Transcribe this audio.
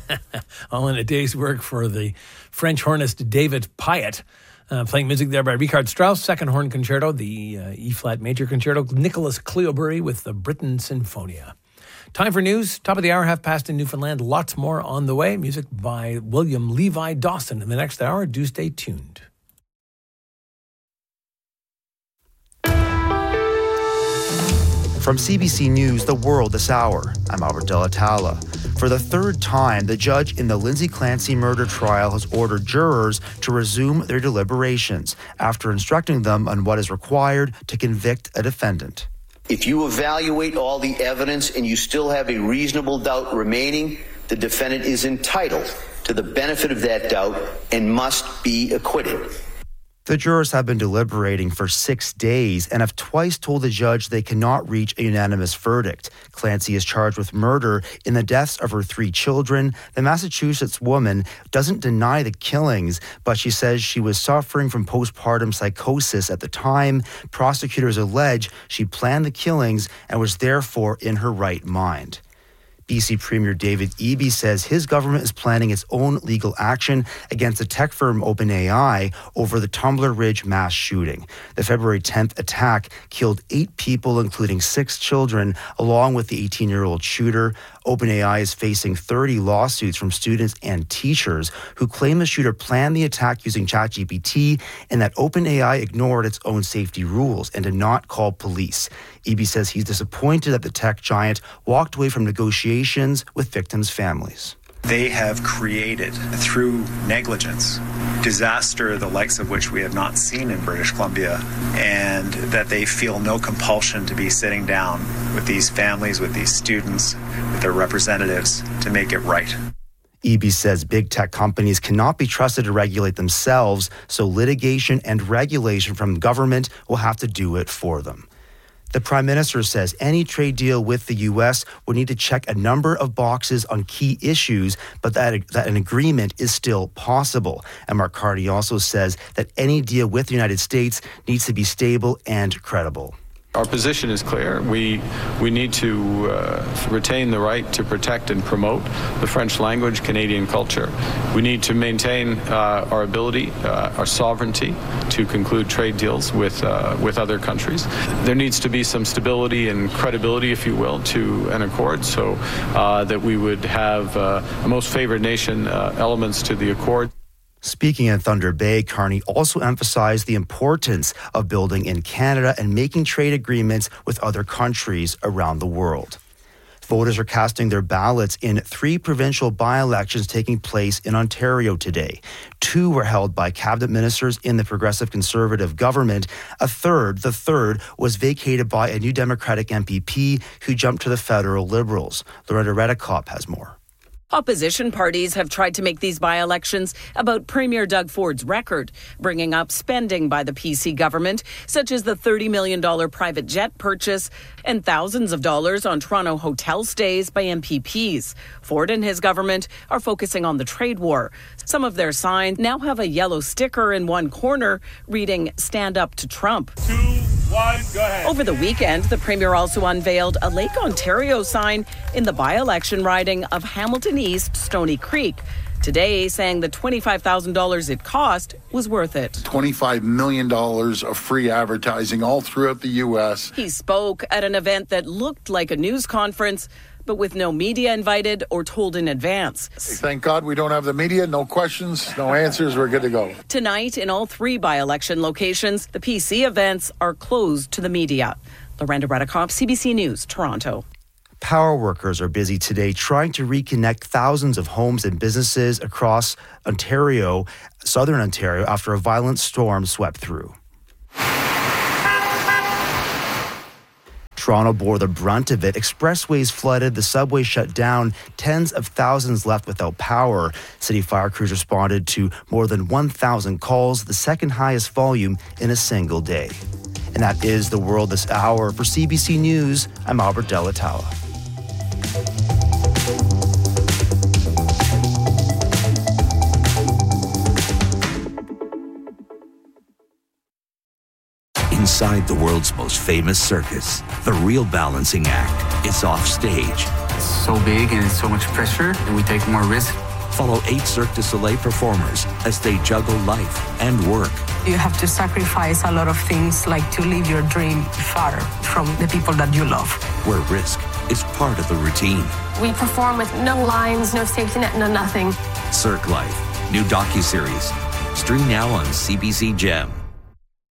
All in a day's work for the French hornist David Payet. Playing music there by Richard Strauss, Second Horn Concerto, the E-flat Major Concerto, Nicholas Cleobury with the Britten Sinfonia. Time for news. Top of the hour, half past in Newfoundland. Lots more on the way. Music by William Levi Dawson in the next hour. Do stay tuned. From CBC News, The World this hour, I'm Albert Delatala. For the third time, the judge in the Lindsay Clancy murder trial has ordered jurors to resume their deliberations after instructing them on what is required to convict a defendant. If you evaluate all the evidence and you still have a reasonable doubt remaining, the defendant is entitled to the benefit of that doubt and must be acquitted. The jurors have been deliberating for 6 days and have twice told the judge they cannot reach a unanimous verdict. Clancy is charged with murder in the deaths of her 3 children. The Massachusetts woman doesn't deny the killings, but she says she was suffering from postpartum psychosis at the time. Prosecutors allege she planned the killings and was therefore in her right mind. BC Premier David Eby says his government is planning its own legal action against the tech firm OpenAI over the Tumbler Ridge mass shooting. The February 10th attack killed 8 people, including 6 children, along with the 18-year-old shooter. OpenAI is facing 30 lawsuits from students and teachers who claim the shooter planned the attack using ChatGPT and that OpenAI ignored its own safety rules and did not call police. Eby says he's disappointed that the tech giant walked away from negotiations with victims' families. They have created, through negligence, disaster the likes of which we have not seen in British Columbia, and that they feel no compulsion to be sitting down with these families, with these students, with their representatives to make it right. Eby says big tech companies cannot be trusted to regulate themselves, so litigation and regulation from government will have to do it for them. The Prime Minister says any trade deal with the U.S. would need to check a number of boxes on key issues, but that an agreement is still possible. And Mark Carney also says that any deal with the United States needs to be stable and credible. Our position is clear. We need to retain the right to protect and promote the French language, Canadian culture. We need to maintain our ability, our sovereignty to conclude trade deals with other countries. There needs to be some stability and credibility, if you will, to an accord so that we would have a most favored nation elements to the accord. Speaking in Thunder Bay, Carney also emphasized the importance of building in Canada and making trade agreements with other countries around the world. Voters are casting their ballots in 3 provincial by-elections taking place in Ontario today. 2 were held by cabinet ministers in the Progressive Conservative government. The third, was vacated by a New Democratic MPP who jumped to the federal Liberals. Loretta Redekop has more. Opposition parties have tried to make these by-elections about Premier Doug Ford's record, bringing up spending by the PC government, such as the $30 million private jet purchase and thousands of dollars on Toronto hotel stays by MPPs. Ford and his government are focusing on the trade war. Some of their signs now have a yellow sticker in one corner reading, "Stand up to Trump." 2, 1, go ahead. Over the weekend, the Premier also unveiled a Lake Ontario sign in the by-election riding of Hamilton East, Stony Creek. Today, saying the $25,000 it cost was worth it. $25 million of free advertising all throughout the U.S. He spoke at an event that looked like a news conference, but with no media invited or told in advance. Thank God we don't have the media. No questions, no answers. We're good to go. Tonight, in all 3 by-election locations, the PC events are closed to the media. Loretta Redekop, CBC News, Toronto. Power workers are busy today trying to reconnect thousands of homes and businesses across Ontario, southern Ontario, after a violent storm swept through. Toronto bore the brunt of it. Expressways flooded, the subway shut down, tens of thousands left without power. City fire crews responded to more than 1,000 calls, the second highest volume in a single day. And that is The World this hour. For CBC News, I'm Albert Delatala. Inside the world's most famous circus, the real balancing act is off stage. It's so big and it's so much pressure, and we take more risk. Follow 8 Cirque du Soleil performers as they juggle life and work. You have to sacrifice a lot of things, like to live your dream far from the people that you love. Where risk is part of the routine. We perform with no lines, no safety net, no nothing. Cirque Life, new docuseries. Stream now on CBC Gem.